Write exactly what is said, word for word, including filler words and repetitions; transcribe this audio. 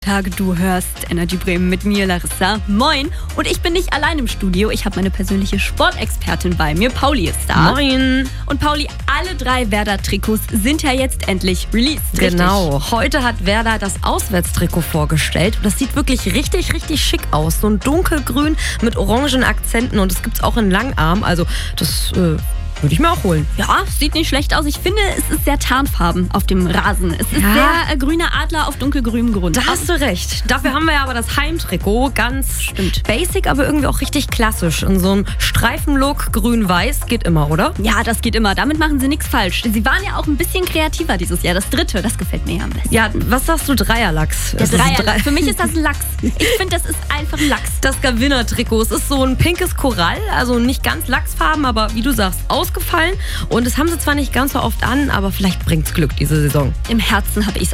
Tag, du hörst Energy Bremen mit mir, Larissa. Moin. Und ich bin nicht allein im Studio. Ich habe meine persönliche Sportexpertin bei mir. Pauli ist da. Moin. Und Pauli, alle drei Werder-Trikots sind ja jetzt endlich released. Genau. Richtig? Heute hat Werder das Auswärtstrikot vorgestellt. Das sieht wirklich richtig, richtig schick aus. So ein dunkelgrün mit orangen Akzenten. Und das gibt's auch in Langarm. Also das äh, würde ich mir auch holen. Ja, sieht nicht schlecht aus. Ich finde, es ist sehr tarnfarben auf dem Rasen. Es ist Ja. sehr äh, grüner Adler auf dunkelgrünem Grund. Da hast du recht. Dafür haben wir ja aber das Heimtrikot. Ganz Stimmt. basic, aber irgendwie auch richtig klassisch. In so einem Streifenlook, grün-weiß. Geht immer, oder? Ja, das geht immer. Damit machen sie nichts falsch. Sie waren ja auch ein bisschen kreativer dieses Jahr. Das dritte, das gefällt mir ja am besten. Ja, was sagst du? Dreierlachs. Der Es ist Dreier. drei- Für mich ist das ein Lachs. Ich finde, das ist einfach ein Lachs. Das Gewinnertrikot. Es ist so ein pinkes Korall, also nicht ganz Lachsfarben, aber wie du sagst, ausgefallen. Und das haben sie zwar nicht ganz so oft an, aber vielleicht bringt's Glück diese Saison. Im Herzen habe ich